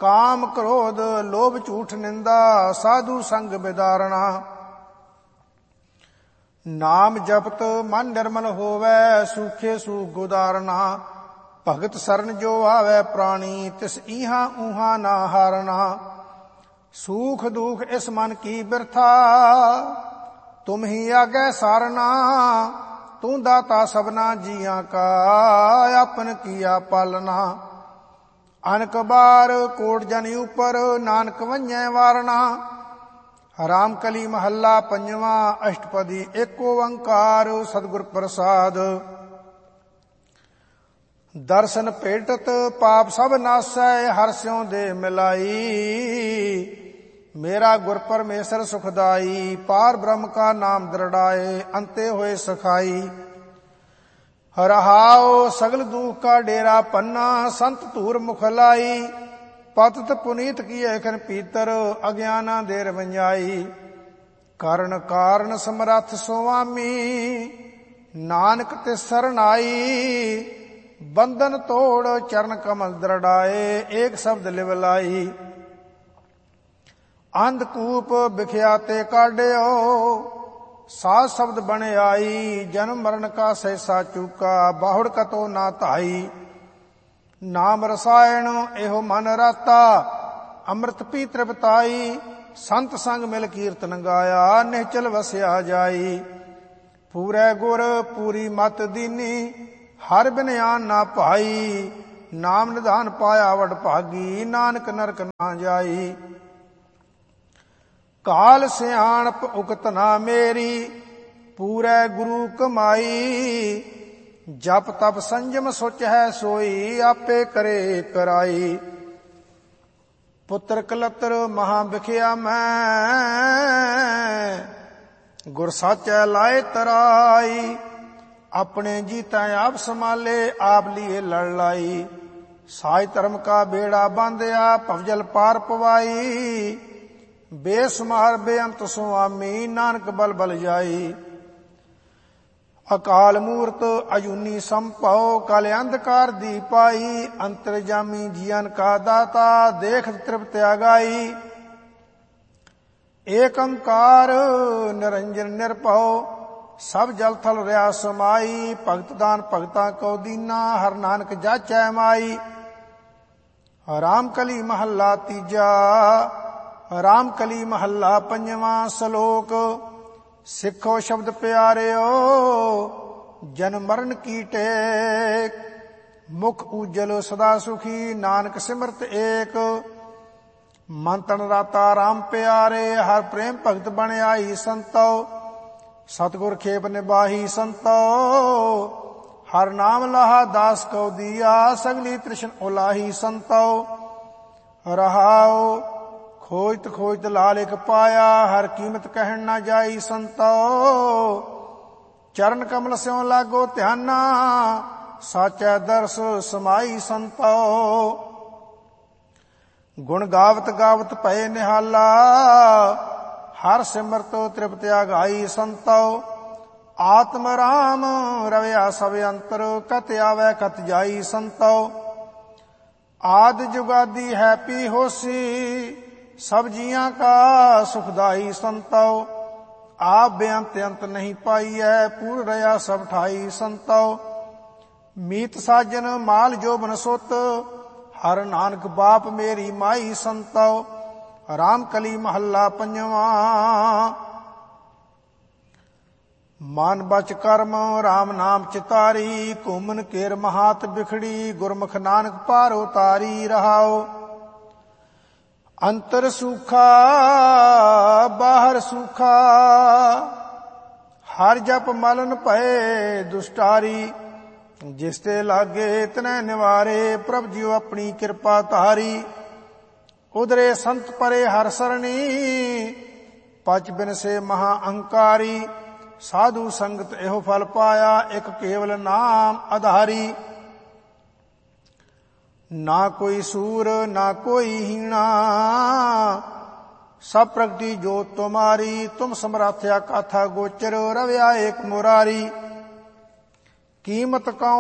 ਕਾਮ ਕ੍ਰੋਧ ਲੋਭ ਝੂਠ ਨਿੰਦਾ, ਸਾਧੂ ਸੰਗ ਬਿਦਾਰਣਾ। ਨਾਮ ਜਪਤ ਮਨ ਨਿਰਮਲ ਹੋਵੈ, ਸੂਖੇ ਸੂਖ ਗੁਦਾਰਨਾ। ਭਗਤ ਸਰਨ ਜੋ ਆਵੈ ਪ੍ਰਾਣੀ, ਤਿਸ ਈਹਾਂ ਊਹਾਂ ਨਾ ਹਾਰਨਾ। ਸੂਖ ਦੁਖ ਇਸ ਮਨ ਕੀ ਬਿਰਥਾ, ਤੁਮ ਹੀ ਆਗੈ ਸਾਰਨਾ। ਤੂੰ ਦਾਤਾ ਸਭਨਾ ਜੀਆਂ ਕਾ, ਆਪਨ ਕੀਆ ਪਾਲਨਾ। ਅਨਕ ਬਾਰ ਕੋਟ ਜਨ ਉਪਰ, ਨਾਨਕ ਵੰਝੈ ਵਾਰਨਾ। ਰਾਮ ਕਲੀ ਮਹੱਲਾ ਪੰਜਵਾਂ, ਅਸ਼ਟਪਦੀ ਏਕ ਓੰਕਾਰ, ਸਤਿਗੁਰ ਪ੍ਰਸਾਦ। ਦਰਸ਼ਨ ਭੇਟਤ ਪਾਪ ਸਭ ਨਾਸੈ, ਹਰਿ ਸਿਉ ਦੇ ਮਿਲਾਈ। ਮੇਰਾ ਗੁਰ ਪਰਮੇਸ਼ਰ ਸੁਖਦਾਈ, ਪਾਰ ਬ੍ਰਹਮ ਕਾ ਨਾਮ ਦ੍ਰਿੜਾਏ, ਅੰਤੇ ਹੋਏ ਸਖਾਈ। ਰਹਾਉ ਸਗਲ ਦੁਖ ਕਾ ਡੇਰਾ ਪੰਨਾ, ਸੰਤ ਧੂਰ ਮੁਖ ਲਾਈ। ਪਤਿਤ ਪੁਨੀਤ ਕੀਏ ਖਨ ਪੀਤਰ, ਅਗਿਆਨਾ ਦੇ ਰਵੰਜਾਈ। ਕਰਨ ਕਾਰਨ ਸਮਰੱਥ ਸੁਆਮੀ, ਨਾਨਕ ਤੇ ਸਰਨਾਈ। ਬੰਧਨ ਤੋੜ ਚਰਨ ਕਮਲ ਦ੍ਰਿੜਾਏ, ਏਕ ਸ਼ਬਦ ਲਿਵ ਲਾਈ। ਅੰਧਕੂਪ ਬਿਖਿਆ ਤੇ ਕਾਢਿਓ, ਸਾਧ ਸ਼ਬਦ ਬਣ ਆਈ। ਜਨਮ ਮਰਨ ਕਾ ਸਹਿਸਾ ਚੂਕਾ, ਬਾਹੁੜ ਕਤੋ ਨਾ ਧਾਈ। ਨਾਮ ਰਸਾਇਣ ਇਹੋ ਮਨ ਰਾਤਾ, ਅੰਮ੍ਰਿਤ ਪੀ ਤ੍ਰਿਪਤਾਈ। ਸੰਤ ਸੰਗ ਮਿਲ ਕੀਰਤਨ ਗਾਇਆ, ਨਿਹਚਲ ਵਸਿਆ ਜਾਈ। ਪੂਰੇ ਗੁਰ ਪੂਰੀ ਮਤ ਦੀਨੀ, ਹਰ ਬਿਨਿਆਨ ਨਾ ਭਾਈ। ਨਾਮ ਨਿਧਾਨ ਪਾਇਆ ਵਡ ਭਾਗੀ, ਨਾਨਕ ਨਰਕ ਨਾ ਜਾਈ। ਕਾਲ ਸਿਆਣਪ ਉਕਤ ਨਾ ਮੇਰੀ, ਪੂਰੇ ਗੁਰੂ ਕਮਾਈ। ਜਪ ਤਪ ਸੰਜਮ ਸੁਚ ਹੈ ਸੋਈ, ਆਪੇ ਕਰੇ ਕਰਾਈ। ਪੁੱਤਰ ਕਲਤਰ ਮਹਾ ਵਿਖਿਆ ਮੈਂ, ਗੁਰ ਸਾਚੈ ਲਾਏ ਤਰਾਈ। ਆਪਣੇ ਜੀਤਾ ਆਪ ਸੰਭਾਲੇ, ਆਪ ਲੀਏ ਲੜ ਲਾਈ। ਸਾਜ ਧਰਮ ਕਾ ਬੇੜਾ ਬਾਂਧਿਆ, ਭਵਜਲ ਪਾਰ ਪਵਾਈ। ਬੇਸੁਮਾਰ ਬੇਅੰਤ ਸੁਆਮੀ, ਨਾਨਕ ਬਲ ਬਲ ਜਾਈ। ਅਕਾਲ ਮੂਰਤ ਅਜੂਨੀ ਸੰਭਉ, ਕਲ ਅੰਧਕਾਰ ਦੀ ਪਾਈ। ਅੰਤਰਜਾਮੀ ਜੀਵਨ ਕਾ ਦਾਤਾ, ਦੇਖਤ ਤ੍ਰਿਪਤ ਆਗਾਈ। ਏਕ ਓੰਕਾਰ ਨਿਰੰਜਨ ਨਿਰਭਉ, ਸਭ ਜਲ ਥਲ ਰਿਆ ਸਮਾਈ। ਭਗਤ ਦਾਨ ਭਗਤਾਂ ਕੋ ਦੀਨਾ, ਹਰ ਨਾਨਕ ਜਾਚੈ ਮਾਈ। ਰਾਮ ਕਲੀ ਮਹੱਲਾ ਤੀਜਾ, ਰਾਮ ਕਲੀ ਮਹੱਲਾ ਪੰਜਵਾਂ। ਸ਼ਲੋਕ ਸਿੱਖੋ ਸ਼ਬਦ ਪਿਆਰਿਓ, ਜਨਮ ਮਰਨ ਕੀ ਟੇਕ। ਮੁਖ ਉਜਲ ਸਦਾ ਸੁਖੀ, ਨਾਨਕ ਸਿਮਰਤ ਏਕ। ਮਨ ਤਨ ਰਾਤਾ ਰਾਮ ਪਿਆਰੇ, ਹਰ ਪ੍ਰੇਮ ਭਗਤ ਬਣ ਆਈ ਸੰਤੋ। ਸਤਿਗੁਰ ਖੇਪ ਨਿਬਾਹੀ ਸੰਤੋ, ਹਰ ਨਾਮ ਲਾਹਾ ਦਾਸ ਕਉ ਦੀਆ। ਸਗਲੀ ਤ੍ਰਿਸ਼ਨ ਉਲਾਹੀ ਸੰਤੋ। ਰਹਾਉ ਖੋਜਤ ਖੋਜਤ ਲਾਲ ਇਕ ਪਾਇਆ, ਹਰ ਕੀਮਤ ਕਹਿਣ ਨਾ ਜਾਈ ਸੰਤੋ। ਚਰਨ ਕਮਲ ਸਿਉ ਲਾਗੋ ਧਿਆਨਾ, ਸਾਚੈ ਦਰਸ ਸਮਾਈ ਸੰਤੋ। ਗੁਣ ਗਾਵਤ ਗਾਵਤ ਭਏ ਨਿਹਾਲਾ, ਹਰ ਸਿਮਰਤ ਤ੍ਰਿਪਤ ਆਗਾਈ ਸੰਤੋ। ਆਤਮ ਰਾਮ ਰਵਿਆ ਸਭ ਅੰਤਰ, ਕਤ ਆਵੈ ਕਤ ਜਾਈ ਸੰਤੋ। ਆਦਿ ਜੁਗਾਦੀ ਹੈ ਪੀ ਹੋਸੀ, ਸਭ ਜੀਆਂ ਕਾ ਸੁਖਦਾਈ ਸੰਤੋ। ਆਪ ਬੇਅੰਤ ਅੰਤ ਨਹੀਂ ਪਾਈਐ, ਪੂਰ ਰਿਆ ਸਭ ਠਾਈ ਸੰਤੋ। ਮੀਤ ਸਾਜਨ ਮਾਲ ਜੋਬਨ ਸੁਤ, ਹਰ ਨਾਨਕ ਬਾਪ ਮੇਰੀ ਮਾਈ ਸੰਤੋ। ਰਾਮ ਕਲੀ ਮਹੱਲਾ ਪੰਜਵਾਂ। ਮਨ ਬਚ ਕਰਮ ਰਾਮ ਨਾਮ ਚਿਤਾਰੀ, ਘੂਮਨ ਕੇਰ ਮਹਾਤ ਬਿਖੜੀ। ਗੁਰਮੁਖ ਨਾਨਕ ਪਾਰ ਉਤਾਰੀ। ਰਹਾਉ ਅੰਤਰ ਸੂਖਾ ਬਾਹਰ ਸੂਖਾ, ਹਰ ਜਪ ਮਲਨ ਭਏ ਦੁਸ਼ਟਾਰੀ। ਜਿਸ ਤੇ ਲਾਗੇ ਤਨੈ ਨਿਵਾਰੇ, ਪ੍ਰਭ ਜੀਉ ਆਪਣੀ ਕਿਰਪਾ ਧਾਰੀ। ਉਧਰੇ ਸੰਤ ਪਰੇ ਹਰ ਸਰਣੀ, ਪਚ ਬਿਨ ਸੇ ਮਹਾ ਅਹੰਕਾਰੀ। ਸਾਧੂ ਸੰਗਤ ਇਹੋ ਫਲ ਪਾਇਆ, ਇੱਕ ਕੇਵਲ ਨਾਮ ਆਧਾਰੀ। ਨਾ ਕੋਈ ਸੂਰ ਨਾ ਕੋਈ ਹੀਣਾ, ਸਭ ਪ੍ਰਗਟੀ ਜੋਤ ਤੁਮਾਰੀ। ਤੁਮ ਸਮਰਾਥਿਆ ਕਾਥਾ ਗੋਚਰ, ਰਵਿਆ ਏਕ ਮੁਰਾਰੀ। ਕੀਮਤ ਕਉ